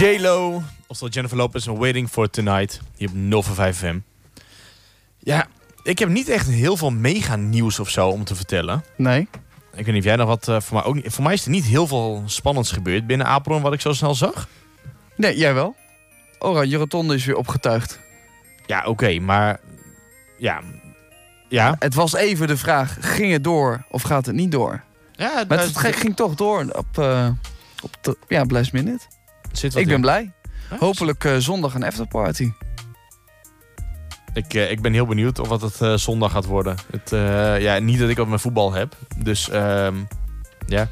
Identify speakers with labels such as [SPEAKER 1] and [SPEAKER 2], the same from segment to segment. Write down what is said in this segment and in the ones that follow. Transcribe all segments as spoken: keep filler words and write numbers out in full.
[SPEAKER 1] J-Lo, oftewel Jennifer Lopez, Waiting for Tonight. Hier op nul voor vijf F M. Ja, ik heb niet echt heel veel mega nieuws of zo om te vertellen.
[SPEAKER 2] Nee.
[SPEAKER 1] Ik weet niet of jij nog wat... Uh, voor, mij ook, voor mij is er niet heel veel spannends gebeurd binnen Apeldoorn wat ik zo snel zag.
[SPEAKER 2] Nee, jij wel. Oranje Rotonde is weer opgetuigd.
[SPEAKER 1] Ja, oké, okay, maar... Ja... Ja.
[SPEAKER 2] Het was even de vraag, ging het door of gaat het niet door?
[SPEAKER 1] Ja,
[SPEAKER 2] maar het ging, ging toch door op, uh, op de ja, last minute.
[SPEAKER 1] Zit wat
[SPEAKER 2] ik ben
[SPEAKER 1] in.
[SPEAKER 2] blij.
[SPEAKER 1] Ja,
[SPEAKER 2] hopelijk uh, zondag een afterparty.
[SPEAKER 1] Ik, uh, ik ben heel benieuwd of wat het uh, zondag gaat worden. Het, uh, ja, niet dat ik wat met voetbal heb. Dus uh, ja.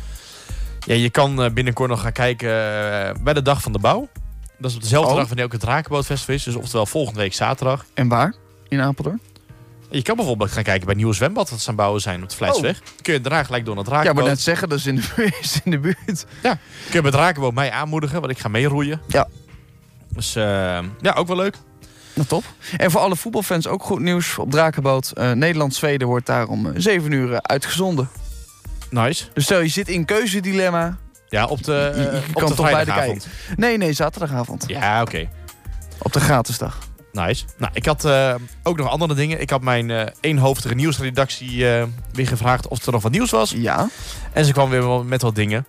[SPEAKER 1] ja. Je kan uh, binnenkort nog gaan kijken uh, bij de Dag van de Bouw. Dat is op dezelfde
[SPEAKER 2] oh.
[SPEAKER 1] dag wanneer ook het Drakenbootfestival is. Dus oftewel volgende week zaterdag.
[SPEAKER 2] En waar? In Apeldoorn?
[SPEAKER 1] Je kan bijvoorbeeld gaan kijken bij het nieuwe zwembad dat ze aan bouwen zijn op de Vlijtsweg. Oh. Kun je daarna gelijk door naar het Drakenboot.
[SPEAKER 2] Ja, maar net zeggen, dat is in de, is in de buurt.
[SPEAKER 1] Ja, kun je bij het Drakenboot mij aanmoedigen, want ik ga meeroeien.
[SPEAKER 2] Ja.
[SPEAKER 1] Dus uh, ja, ook wel leuk.
[SPEAKER 2] Nou, top. En voor alle voetbalfans ook goed nieuws op Drakenboot. Uh, Nederland-Zweden wordt daar om uh, zeven uur uh, uitgezonden.
[SPEAKER 1] Nice.
[SPEAKER 2] Dus stel je zit in keuzedilemma.
[SPEAKER 1] Ja, op de, uh,
[SPEAKER 2] je, je
[SPEAKER 1] op
[SPEAKER 2] kan
[SPEAKER 1] de
[SPEAKER 2] toch beide kijken. Nee, nee, zaterdagavond.
[SPEAKER 1] Ja, oké. Okay.
[SPEAKER 2] Op de gratisdag.
[SPEAKER 1] Nice. Nou, ik had uh, ook nog andere dingen. Ik had mijn uh, eenhoofdige nieuwsredactie uh, weer gevraagd of er nog wat nieuws was.
[SPEAKER 2] Ja.
[SPEAKER 1] En ze kwam weer met wat dingen.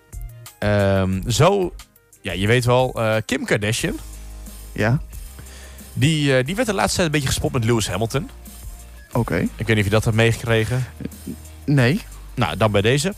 [SPEAKER 1] Um, zo, ja, je weet wel, uh, Kim Kardashian.
[SPEAKER 2] Ja.
[SPEAKER 1] Die, uh, die werd de laatste tijd een beetje gespot met Lewis Hamilton.
[SPEAKER 2] Oké. Okay.
[SPEAKER 1] Ik weet niet of je dat hebt meegekregen.
[SPEAKER 2] Nee.
[SPEAKER 1] Nou, dan bij deze.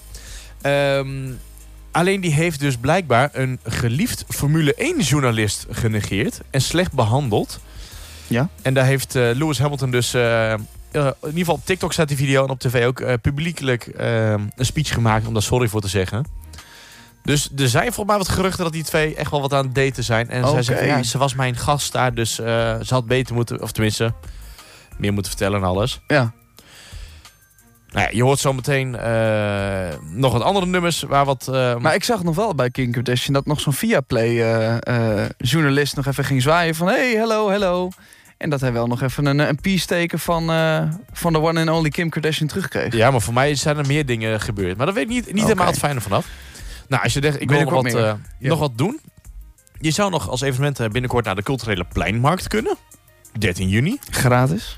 [SPEAKER 1] Um, alleen die heeft dus blijkbaar een geliefd Formule één journalist genegeerd en slecht behandeld.
[SPEAKER 2] Ja.
[SPEAKER 1] En daar heeft uh, Lewis Hamilton dus... Uh, uh, in ieder geval op TikTok staat die video en op tv ook uh, publiekelijk uh, een speech gemaakt om daar sorry voor te zeggen. Dus er zijn volgens mij wat geruchten dat die twee echt wel wat aan het daten zijn. En
[SPEAKER 2] okay.
[SPEAKER 1] zij zegt, ja, ze was mijn gast daar, dus uh, ze had beter moeten... Of tenminste, meer moeten vertellen en alles.
[SPEAKER 2] Ja.
[SPEAKER 1] Nou ja, je hoort zo meteen uh, nog wat andere nummers waar wat... Uh,
[SPEAKER 2] maar ik zag nog wel bij Kim Kardashian dat nog zo'n Viaplay uh, uh, journalist nog even ging zwaaien van... Hey, hello, hello. En dat hij wel nog even een, een peace-teken van, uh, van de one and only Kim Kardashian terugkreeg.
[SPEAKER 1] Ja, maar voor mij zijn er meer dingen gebeurd. Maar dat weet ik niet, niet okay. helemaal het fijne vanaf. Nou, als je denkt, ik wil nog wat, uh, ja. nog wat doen. Je zou nog als evenement binnenkort naar de culturele pleinmarkt kunnen. dertien juni.
[SPEAKER 2] Gratis.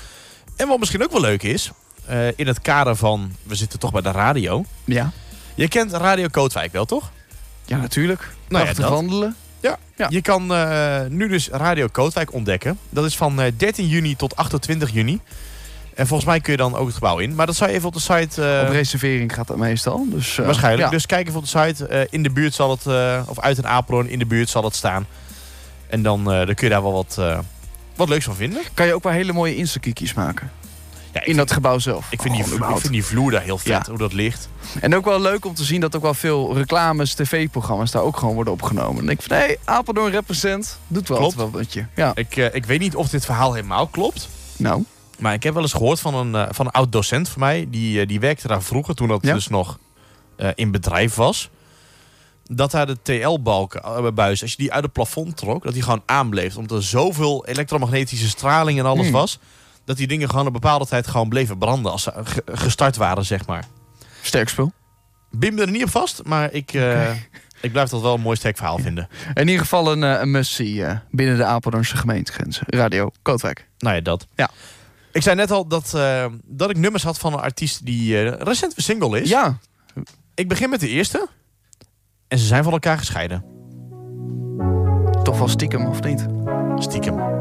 [SPEAKER 1] En wat misschien ook wel leuk is... Uh, in het kader van, we zitten toch bij de radio.
[SPEAKER 2] Ja.
[SPEAKER 1] Je kent Radio Kootwijk wel, toch?
[SPEAKER 2] Ja, natuurlijk.
[SPEAKER 1] Nou ja,
[SPEAKER 2] te wandelen.
[SPEAKER 1] Ja. ja, je kan uh, nu dus Radio Kootwijk ontdekken. Dat is van uh, dertien juni tot achtentwintig juni. En volgens mij kun je dan ook het gebouw in. Maar dat zou je even op de site... Uh,
[SPEAKER 2] op reservering gaat dat meestal. Dus, uh,
[SPEAKER 1] waarschijnlijk.
[SPEAKER 2] Ja.
[SPEAKER 1] Dus kijk even op de site. Uh, in de buurt zal het, uh, of uit een Apeldoorn in de buurt zal het staan. En dan, uh, dan kun je daar wel wat, uh, wat leuks van vinden.
[SPEAKER 2] Kan je ook wel hele mooie Insta-kiekjes maken.
[SPEAKER 1] Ja,
[SPEAKER 2] in
[SPEAKER 1] vind,
[SPEAKER 2] dat gebouw zelf.
[SPEAKER 1] Ik vind, oh, die, ik vind die vloer daar heel vet, ja. hoe dat ligt.
[SPEAKER 2] En ook wel leuk om te zien dat ook wel veel reclames, tv-programma's daar ook gewoon worden opgenomen. En ik vind, hé, hey, Apeldoorn represent, doet wel wat met je. Ja.
[SPEAKER 1] Ik, uh, ik weet niet of dit verhaal helemaal klopt.
[SPEAKER 2] Nou.
[SPEAKER 1] Maar ik heb wel eens gehoord van een, uh, van een oud docent van mij. Die, uh, die werkte daar vroeger, toen dat ja? dus nog uh, in bedrijf was. Dat daar de T L-buis, als je die uit het plafond trok, dat die gewoon aanbleef. Omdat er zoveel elektromagnetische straling en alles hmm. was... dat die dingen gewoon een bepaalde tijd gewoon bleven branden als ze gestart waren, zeg maar.
[SPEAKER 2] Sterk spul.
[SPEAKER 1] Bim er niet op vast, maar ik, uh, okay. ik blijf dat wel een mooi sterk verhaal ja. vinden.
[SPEAKER 2] In ieder geval een, een must-see uh, binnen de Apeldoornse gemeentegrenzen. Radio Kootwijk.
[SPEAKER 1] Nou ja, dat.
[SPEAKER 2] Ja.
[SPEAKER 1] Ik zei net al dat, uh, dat ik nummers had van een artiest die uh, recent een single is.
[SPEAKER 2] Ja.
[SPEAKER 1] Ik begin met de eerste. En ze zijn van elkaar gescheiden.
[SPEAKER 2] Toch wel stiekem, of niet?
[SPEAKER 1] Stiekem.